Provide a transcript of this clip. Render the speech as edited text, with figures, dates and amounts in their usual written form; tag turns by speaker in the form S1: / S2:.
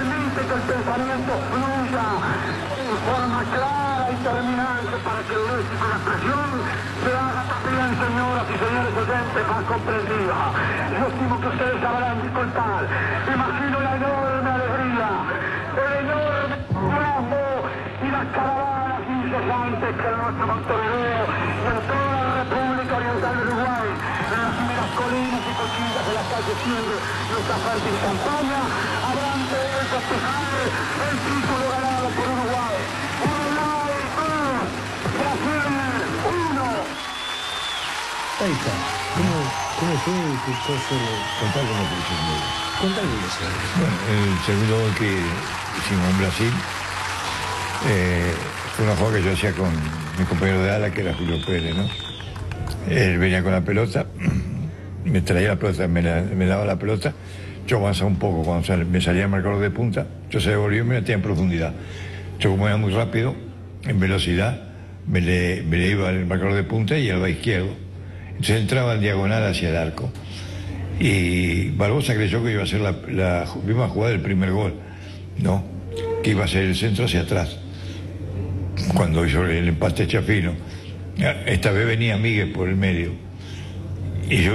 S1: permite que el pensamiento fluya en forma clara y terminante para que el léxico de la expresión se haga también, señoras y señores oyentes, más comprendida. Yo estimo que ustedes sabrán disculpar. Imagino la enorme alegría, el enorme bravo y las caravanas incesantes que en nuestro Montevideo y en toda la República Oriental de Uruguay, en las primeras colinas y cochillas de la calle Siempre, nuestra fértil campaña, habrán de festejar el título ganado por Uruguay. Uruguay 2, Brasil 1.
S2: Ahí está. ¿Cómo fue? ¿Qué cosa?
S3: Contar cómo fue el segundo.
S2: Contale eso.
S3: Bueno, el segundo gol que hicimos en Brasil fue una jugada que yo hacía con mi compañero de ala, que era Julio Pérez, ¿no? Él venía con la pelota, me traía la pelota, me daba la pelota, yo avanzaba un poco, cuando me salía el marcador de punta, yo se devolvía y me metía en profundidad. Yo, como era muy rápido, en velocidad, me le iba al marcador de punta y al lado izquierdo. Entonces entraba en diagonal hacia el arco. Y Barbosa creyó que iba a ser la misma jugada del primer gol, ¿no? Que iba a ser el centro hacia atrás, cuando hizo el empate Chafino. Esta vez venía Miguel por el medio. Y yo